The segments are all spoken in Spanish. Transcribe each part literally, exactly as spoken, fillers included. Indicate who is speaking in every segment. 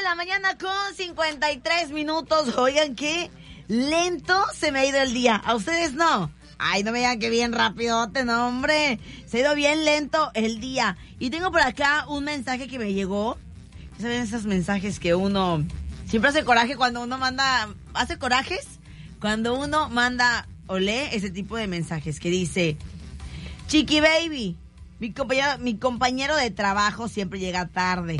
Speaker 1: la mañana con cincuenta y tres minutos. Oigan, qué lento se me ha ido el día. ¿A ustedes no? Ay, no me digan que bien rapidote, no, hombre. Se ha ido bien lento el día. Y tengo por acá un mensaje que me llegó. ¿Ya saben esos mensajes que uno siempre hace coraje cuando uno manda... ¿Hace corajes? Cuando uno manda o lee ese tipo de mensajes que dice... Chiqui baby, mi compañero, mi compañero de trabajo siempre llega tarde.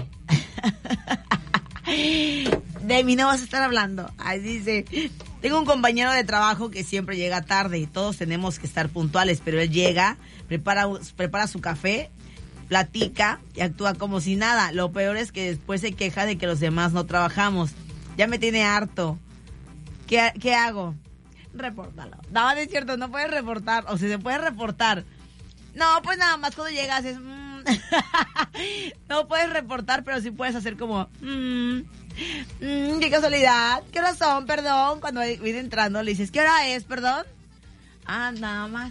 Speaker 1: De mí no vas a estar hablando. Ahí dice, tengo un compañero de trabajo que siempre llega tarde y todos tenemos que estar puntuales, pero él llega, prepara, prepara su café, platica y actúa como si nada. Lo peor es que después se queja de que los demás no trabajamos. Ya me tiene harto. ¿Qué, qué hago? Repórtalo. No, no es cierto, no puedes reportar. O sea, se puede reportar. No, pues nada más cuando llegas es... Mm. No puedes reportar, pero sí puedes hacer como... Mm, mm, qué casualidad. ¿Qué horas son? Perdón. Cuando viene entrando le dices, ¿qué hora es? Perdón. Ah, nada más.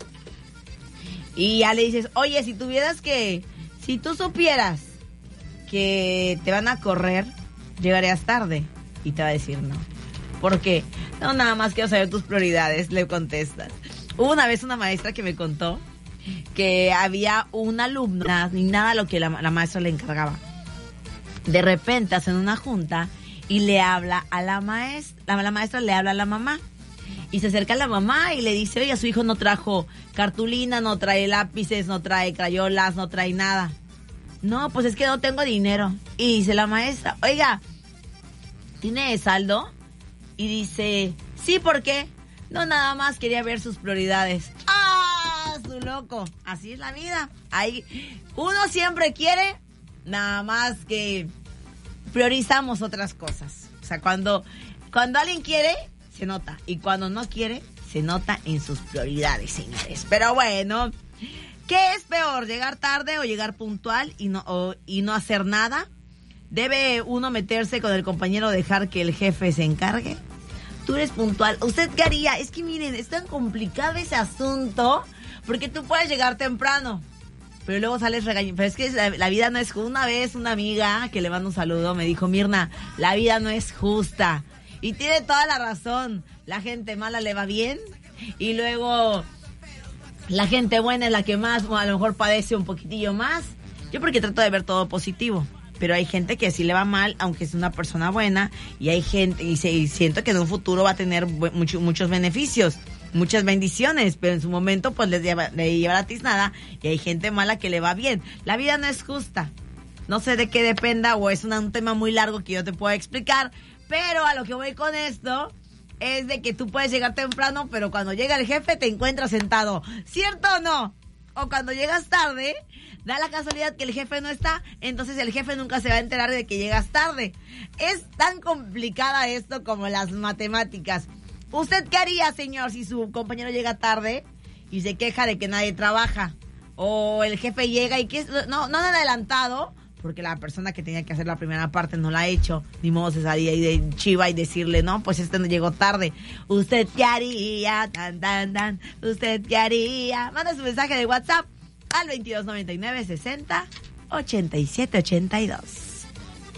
Speaker 1: Y ya le dices, oye, si tuvieras que... Si tú supieras que te van a correr, llegarías tarde. Y te va a decir no. ¿Por qué? No, nada más quiero saber tus prioridades, le contestas. Hubo una vez una maestra que me contó que había un alumno, nada, ni nada lo que la, la maestra le encargaba. De repente hacen una junta y le habla a la maestra, la, la maestra le habla a la mamá. Y se acerca a la mamá y le dice, oye, su hijo no trajo cartulina, no trae lápices, no trae crayolas, no trae nada. No, pues es que no tengo dinero. Y dice la maestra, oiga, ¿tiene saldo? Y dice, sí, ¿por qué? No, nada más quería ver sus prioridades. ¡Ah, su loco! Así es la vida. Ahí, uno siempre quiere, nada más que priorizamos otras cosas. O sea, cuando, cuando alguien quiere, se nota. Y cuando no quiere, se nota en sus prioridades, señores. Pero bueno, ¿qué es peor? ¿Llegar tarde o llegar puntual y no, o, y no hacer nada? ¿Debe uno meterse con el compañero, dejar que el jefe se encargue? Tú eres puntual. ¿Usted qué haría? Es que miren, es tan complicado ese asunto, porque tú puedes llegar temprano, pero luego sales regañando. Pero es que la, la vida no es justa. Una vez una amiga que le mando un saludo me dijo, Mirna, la vida no es justa. Y tiene toda la razón. La gente mala le va bien y luego la gente buena es la que más, a lo mejor padece un poquitillo más. Yo porque trato de ver todo positivo. Pero hay gente que sí le va mal, aunque es una persona buena, y hay gente, y, se, y siento que en un futuro va a tener mucho, muchos beneficios, muchas bendiciones, pero en su momento pues le lleva, le lleva la tiznada, y hay gente mala que le va bien. La vida no es justa. No sé de qué dependa, o es una, un tema muy largo que yo te puedo explicar, pero a lo que voy con esto es de que tú puedes llegar temprano, pero cuando llega el jefe te encuentras sentado. ¿Cierto o no? O cuando llegas tarde, da la casualidad que el jefe no está, entonces el jefe nunca se va a enterar de que llegas tarde. Es tan complicada esto como las matemáticas. ¿Usted qué haría, señor, si su compañero llega tarde y se queja de que nadie trabaja? O el jefe llega y que no, no han adelantado, porque la persona que tenía que hacer la primera parte no la ha hecho. Ni modo se salía ahí de chiva y decirle, no, pues este no llegó tarde. ¿Usted qué haría? Tan, tan, tan. ¿Usted qué haría? Manda su mensaje de WhatsApp al veintidós noventa y nueve sesenta ochenta y siete ochenta y dos.